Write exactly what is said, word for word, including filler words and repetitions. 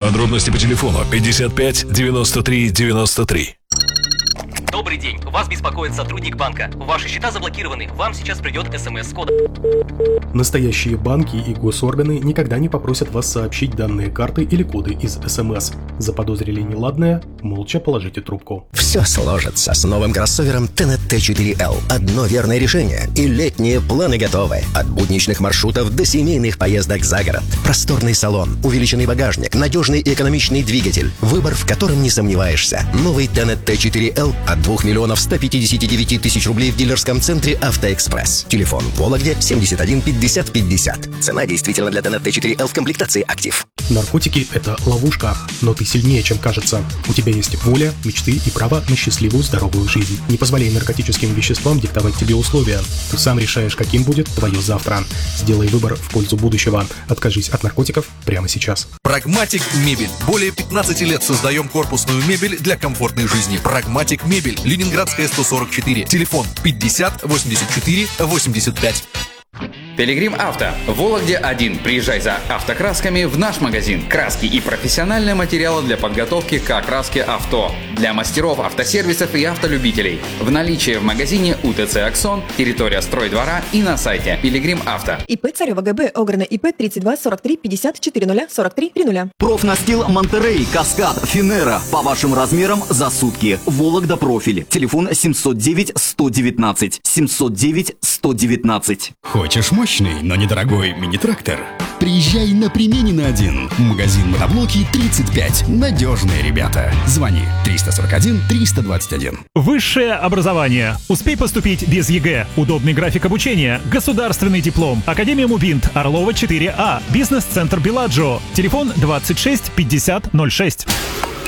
Подробности по телефону пятьдесят пять девяносто три девяносто три. Добрый день. Вас беспокоит сотрудник банка. Ваши счета заблокированы. Вам сейчас придет смс с кодом. Настоящие банки и госорганы никогда не попросят вас сообщить данные карты или коды из СМС. Заподозрили неладное? Молча положите трубку. Все сложится с новым кроссовером Tenet Т четыре Л. Одно верное решение, и летние планы готовы. От будничных маршрутов до семейных поездок за город. Просторный салон, увеличенный багажник, надежный и экономичный двигатель. Выбор, в котором не сомневаешься. Новый Tenet Т четыре Л от двух миллионов ста пятидесяти девяти тысяч рублей в дилерском центре «Автоэкспресс». Телефон в Вологде семьдесят один пятьдесят пятьдесят. Цена действительно для Tenet Т четыре Л в комплектации «Актив». Наркотики – это ловушка, но ты сильнее, чем кажется. У тебя есть воля, мечты и право на счастливую, здоровую жизнь. Не позволяй наркотическим веществам диктовать тебе условия. Ты сам решаешь, каким будет твое завтра. Сделай выбор в пользу будущего. Откажись от наркотиков прямо сейчас. Прагматик Мебель. Более пятнадцати лет создаем корпусную мебель для комфортной жизни. Прагматик Мебель. Ленинградская, сто сорок четыре. Телефон пятьдесят восемьдесят четыре восемьдесят пять. Пилигрим Авто. В Вологде один. Приезжай за автокрасками в наш магазин. Краски и профессиональные материалы для подготовки к окраске авто. Для мастеров автосервисов и автолюбителей. В наличии в магазине УТЦ «Аксон», территория стройдвора и на сайте Пилигрим Авто. ИП Царева ГБ, Ограна ИП тридцать два сорок три пятьдесят четыре нуля сорок три тридцать. Профнастил Монтерей, Каскад, Финера. По вашим размерам за сутки. Вологда профиль. Телефон семьсот девять сто девятнадцать. семьсот девять сто девятнадцать. Хочешь мощный, но недорогой мини-трактор? Приезжай на Применина один. Магазин мотоблоки тридцать пять. Надежные ребята. Звони триста сорок один триста двадцать один. Высшее образование. Успей поступить без ЕГЭ. Удобный график обучения. Государственный диплом. Академия Мубинт. Орлова четыре А. Бизнес-центр Беладжо. Телефон двадцать шесть пятьдесят ноль шесть.